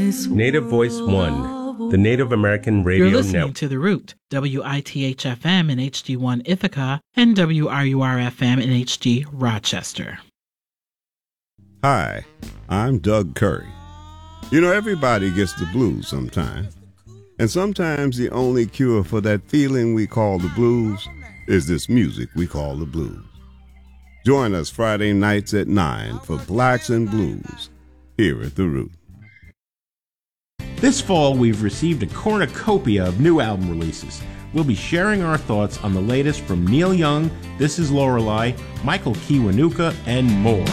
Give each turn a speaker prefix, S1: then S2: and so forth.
S1: Native Voice One, the Native American Radio
S2: You're listening
S1: Network.
S2: to The Root, WITH-FM in HD1 Ithaca and WRUR-FM in HD Rochester.
S3: Hi, I'm Doug Curry. You know, everybody gets the blues sometime. And sometimes the only cure for that feeling we call the blues is this music we call the blues. Join us Friday nights at 9 for Blacks and Blues here at The Root.
S4: This fall, we've received a cornucopia of new album releases. We'll be sharing our thoughts on the latest from Neil Young, This Is Lorelei, Michael Kiwanuka, and more.